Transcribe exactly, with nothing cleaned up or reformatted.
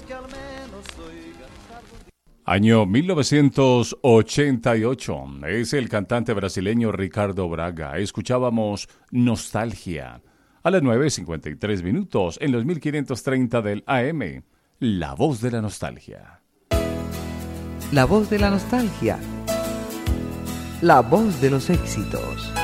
Año mil novecientos ochenta y ocho. Es el cantante brasileño Ricardo Braga. Escuchábamos Nostalgia. A las nueve cincuenta y tres minutos en los mil quinientos treinta del A M. La voz de la nostalgia. La voz de la nostalgia. La voz de los éxitos.